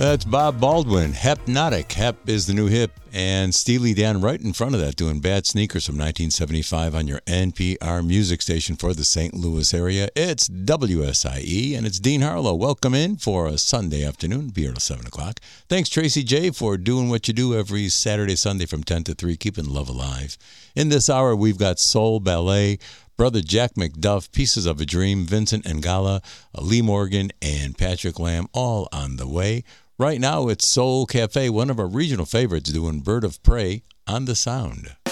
That's Bob Baldwin, Hypnotic. Hep is the new hip. And Steely Dan right in front of that doing Bad Sneakers from 1975 on your NPR music station for the St. Louis area. It's WSIE, and it's Dean Harlow. Welcome in for a Sunday afternoon, be here till 7 o'clock. Thanks, Tracy J., for doing what you do every Saturday, Sunday from 10 to 3, keeping love alive. In this hour, we've got Soul Ballet, Brother Jack McDuff, Pieces of a Dream, Vincent Ngala, Lee Morgan, and Patrick Lamb, all on the way. Right now, it's Soul Cafe, one of our regional favorites, doing Bird of Prey on the Sound.